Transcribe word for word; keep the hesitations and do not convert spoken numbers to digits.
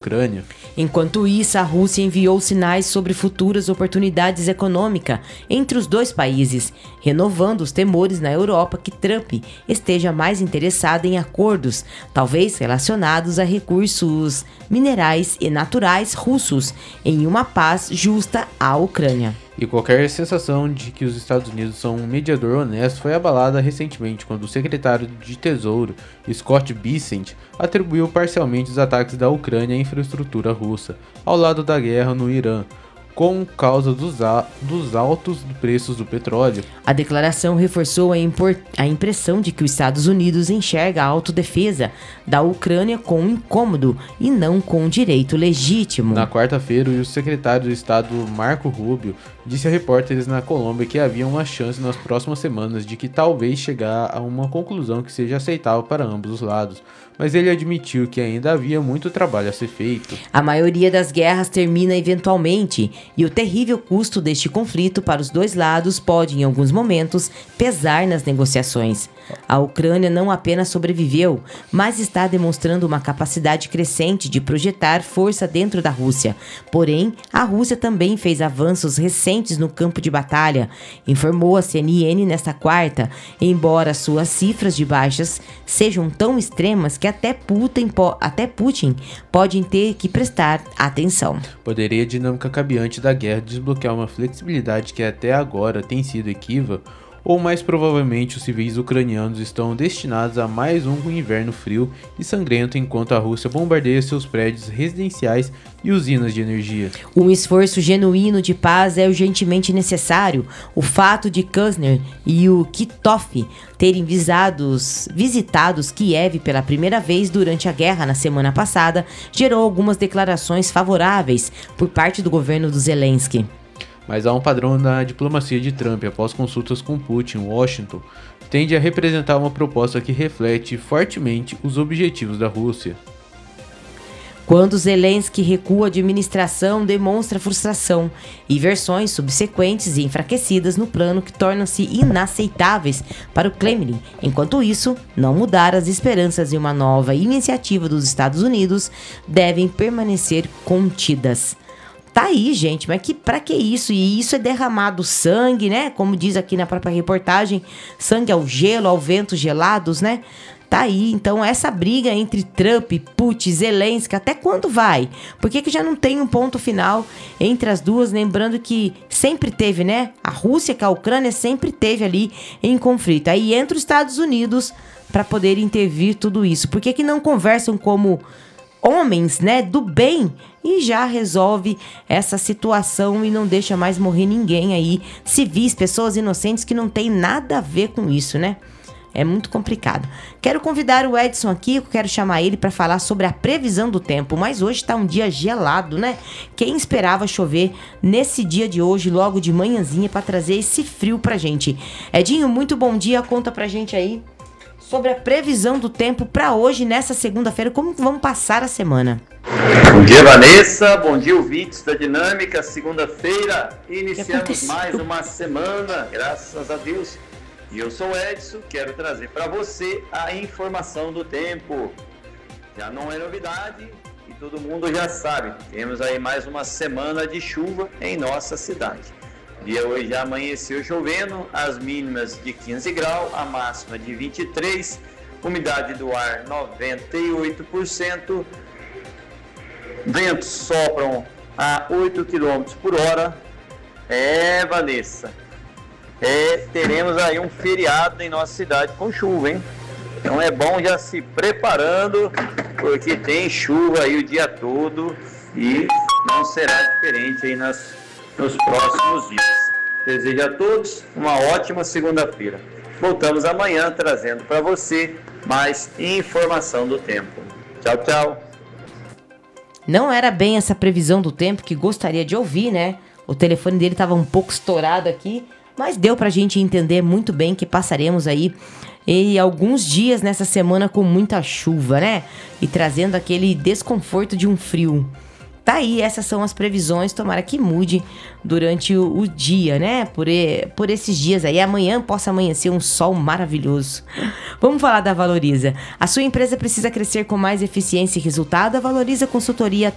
Ucrânia. Enquanto isso, a Rússia enviou sinais sobre futuras oportunidades econômicas entre os dois países, renovando os temores na Europa que Trump esteja mais interessado em acordos, talvez relacionados a recursos minerais e naturais russos, em uma paz justa à Ucrânia. E qualquer sensação de que os Estados Unidos são um mediador honesto foi abalada recentemente quando o secretário de Tesouro, Scott Bessent, atribuiu parcialmente os ataques da Ucrânia à infraestrutura russa, ao lado da guerra no Irã, com causa dos, a, dos altos preços do petróleo. A declaração reforçou a, impor, a impressão de que os Estados Unidos enxerga a autodefesa da Ucrânia com um incômodo e não com um direito legítimo. Na quarta-feira, o secretário de Estado Marco Rubio disse a repórteres na Colômbia que havia uma chance nas próximas semanas de que talvez chegar a uma conclusão que seja aceitável para ambos os lados, mas ele admitiu que ainda havia muito trabalho a ser feito. A maioria das guerras termina eventualmente, e o terrível custo deste conflito para os dois lados pode, em alguns momentos, pesar nas negociações. A Ucrânia não apenas sobreviveu, mas está demonstrando uma capacidade crescente de projetar força dentro da Rússia. Porém, a Rússia também fez avanços recentes no campo de batalha, informou a C N N nesta quarta, embora suas cifras de baixas sejam tão extremas que até Putin, po- até Putin pode ter que prestar atenção. Poderia a dinâmica cambiante da guerra desbloquear uma flexibilidade que até agora tem sido equívoca, ou mais provavelmente os civis ucranianos estão destinados a mais um inverno frio e sangrento enquanto a Rússia bombardeia seus prédios residenciais e usinas de energia. Um esforço genuíno de paz é urgentemente necessário. O fato de Kushner e o Kitov terem visados, visitados Kiev pela primeira vez durante a guerra na semana passada gerou algumas declarações favoráveis por parte do governo do Zelensky. Mas há um padrão na diplomacia de Trump após consultas com Putin. Washington tende a representar uma proposta que reflete fortemente os objetivos da Rússia. Quando Zelensky recua, a administração demonstra frustração e versões subsequentes e enfraquecidas no plano que tornam-se inaceitáveis para o Kremlin. Enquanto isso, não mudar as esperanças em uma nova iniciativa dos Estados Unidos devem permanecer contidas. Tá aí, gente, mas que, pra que isso? E isso é derramado sangue, né? Como diz aqui na própria reportagem, sangue ao gelo, ao vento gelados, né? Tá aí, então, essa briga entre Trump, Putin, Zelensky, até quando vai? Por que que já não tem um ponto final entre as duas? Lembrando que sempre teve, né? A Rússia com a Ucrânia sempre teve ali em conflito. Aí entra os Estados Unidos para poder intervir tudo isso. Por que que não conversam como homens, né, do bem, e já resolve essa situação e não deixa mais morrer ninguém aí, civis, pessoas inocentes que não tem nada a ver com isso, né? É muito complicado. Quero convidar o Edson aqui, eu quero chamar ele para falar sobre a previsão do tempo, mas hoje tá um dia gelado, né? Quem esperava chover nesse dia de hoje, logo de manhãzinha, para trazer esse frio pra gente? Edinho, muito bom dia, conta pra gente aí sobre a previsão do tempo para hoje, nessa segunda-feira, como vamos passar a semana. Bom dia, Vanessa, bom dia, ouvintes da Dinâmica. Segunda-feira, iniciamos mais uma semana, graças a Deus. E eu sou o Edson, quero trazer para você a informação do tempo. Já não é novidade e todo mundo já sabe, temos aí mais uma semana de chuva em nossa cidade. O dia hoje já amanheceu chovendo, as mínimas de quinze graus, a máxima de vinte e três, umidade do ar noventa e oito por cento, ventos sopram a oito quilômetros por hora. É, Vanessa, é, teremos aí um feriado em nossa cidade com chuva, hein? Então é bom já se preparando, porque tem chuva aí o dia todo e não será diferente aí nas nos próximos dias. Desejo a todos uma ótima segunda-feira. Voltamos amanhã trazendo para você mais informação do tempo. Tchau, tchau. Não era bem essa previsão do tempo que gostaria de ouvir, né? O telefone dele estava um pouco estourado aqui, mas deu pra gente entender muito bem que passaremos aí e alguns dias nessa semana com muita chuva, né? E trazendo aquele desconforto de um frio. Tá aí, essas são as previsões, tomara que mude durante o, o dia, né? Por, e, por esses dias aí, amanhã possa amanhecer um sol maravilhoso. Vamos falar da Valoriza. A sua empresa precisa crescer com mais eficiência e resultado? A Valoriza Consultoria